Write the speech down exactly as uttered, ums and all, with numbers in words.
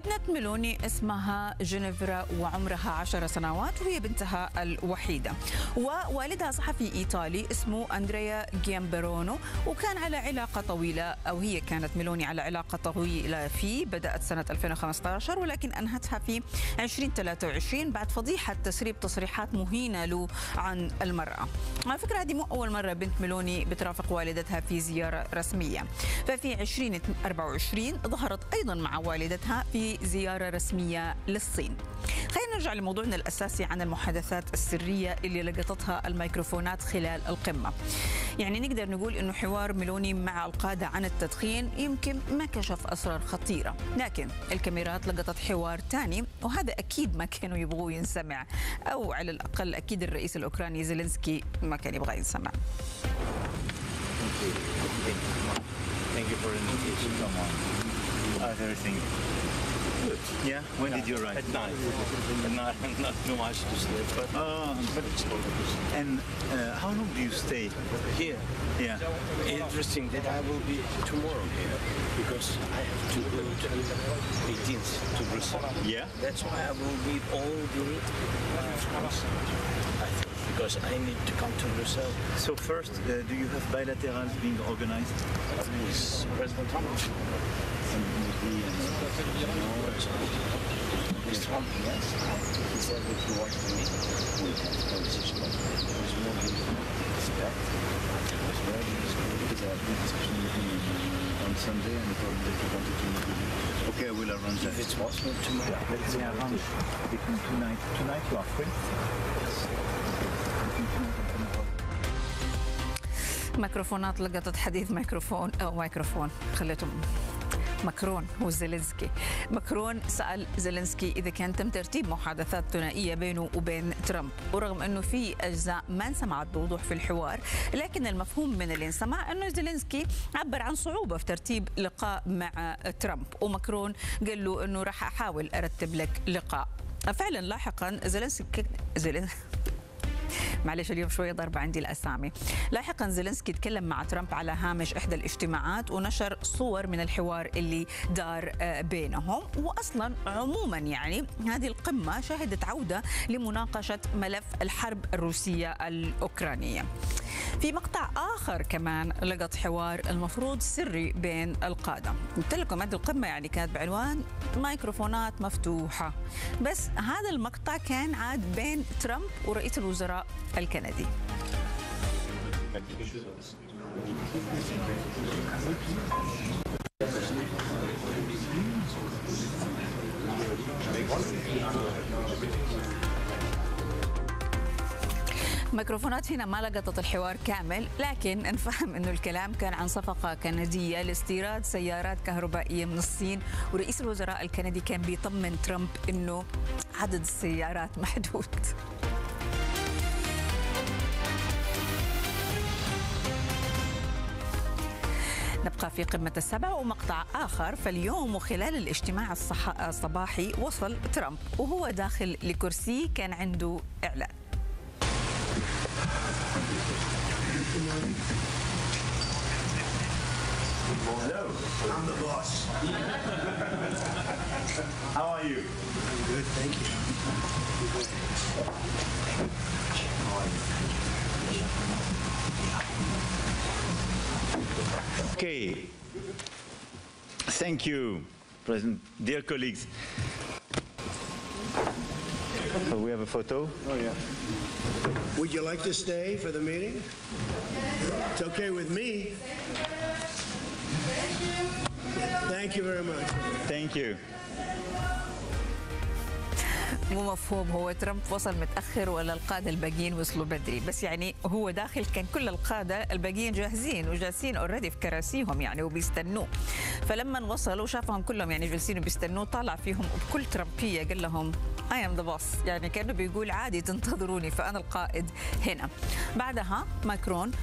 ابنة ميلوني اسمها جينيفرا وعمرها عشر سنوات وهي بنتها الوحيدة، ووالدها صحفي إيطالي اسمه أندريا جيامبرونو، وكان على علاقة طويلة أو هي كانت ميلوني على علاقة طويلة فيه بدأت سنة ألفين وخمسة عشر ولكن أنهتها في ألفين وثلاثة وعشرين بعد فضيحة تسريب تصريحات مهينة له عن المرأة. على فكرة هذه مو أول مرة بنت ميلوني بترافق والدتها في زيارة رسمية، ففي ألفين وأربعة وعشرين ظهرت أيضا مع والدتها في زيارة رسمية للصين. خلينا نرجع لموضوعنا الأساسي عن المحادثات السرية اللي لقطتها الميكروفونات خلال القمة. يعني نقدر نقول إنه حوار ميلوني مع القادة عن التدخين يمكن ما كشف أسرار خطيرة، لكن الكاميرات لقطت حوار ثاني وهذا أكيد ما كانوا يبغوا ينسمع، أو على الأقل أكيد الرئيس الأوكراني زيلينسكي ما كان يبغى ينسمع. Thank you for the invitation. Come on. How's everything? Good. Yeah? When yeah. did you arrive? At night. At night, not too much to sleep, but, uh, but it's good. And uh, how long do you stay? Here? Yeah. Interesting that I will be tomorrow here, because I have to go to eighteenth to Brussels. Yeah? That's why I will be all the France, I think, because I need to come to Brussels. So first, uh, do you have bilaterals being organized? With President Trump. With Trump, yes. He said that he wants to meet. We have a conversation, but there was more respect. It was very Because I had a discussion with him on Sunday and he told me that he wanted to meet with you. Okay, I will arrange that. If it's possible tomorrow. Yeah, let's arrange between tonight. Tonight you are free? Yes. ميكروفونات لقطت حديث ميكروفون أو ميكروفون خليتهم ماكرون هو زيلينسكي. ماكرون سأل زيلينسكي إذا كان تم ترتيب محادثات ثنائية بينه وبين ترامب، ورغم أنه في أجزاء ما انسمعت بوضوح في الحوار، لكن المفهوم من اللي انسمع أنه زيلينسكي عبر عن صعوبة في ترتيب لقاء مع ترامب، وماكرون قال له أنه راح أحاول أرتب لك لقاء. فعلا لاحقا زيلينسكي زيلينسكي معلش اليوم شوية ضربة عندي الأسامي. لاحقا زيلينسكي تكلم مع ترامب على هامش إحدى الاجتماعات ونشر صور من الحوار اللي دار بينهم، وأصلا عموما يعني هذه القمة شهدت عودة لمناقشة ملف الحرب الروسية الأوكرانية. في مقطع آخر كمان لقط حوار المفروض سري بين القادة. قلت لكم هذه القمة يعني كانت بعنوان ميكروفونات مفتوحة، بس هذا المقطع كان عاد بين ترامب ورئيس الوزراء الكندي. ميكروفونات هنا ما لقطت الحوار كامل، لكن نفهم انه الكلام كان عن صفقة كندية لاستيراد سيارات كهربائية من الصين، ورئيس الوزراء الكندي كان بيطمن ترامب انه عدد السيارات محدود. نبقى في قمة السبع ومقطع آخر. فاليوم وخلال الاجتماع الصباحي وصل ترامب وهو داخل لكرسي كان عنده إعلان. Hello, I'm the boss. How are you? Good, thank you. Okay. Thank you, President. Dear colleagues. So we have a photo. Oh, yeah. Would you like to stay for the meeting? It's okay with me. Thank you very much. Thank you. مو مفهوم هو ترامب وصل متأخر ولا القادة الباقيين وصلوا بدري، بس يعني هو داخل كان كل القادة الباقيين جاهزين وجالسين اوريدي في كراسيهم يعني وبيستنوه. فلما وصل وشافهم كلهم يعني جالسين وبيستنوه طلع فيهم بكل ترامبية قال لهم I am the boss، يعني كأنه بيقول عادي تنتظروني فأنا القائد هنا. بعدها ماكرون